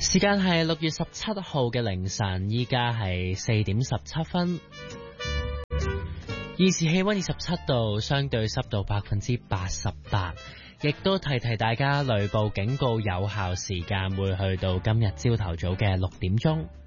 時間係6月17號嘅凌晨，依家係4點17分。現時氣溫27度，相對濕度88%，亦都提大家雷暴警告有效時間會去到今日朝頭早嘅6點鐘。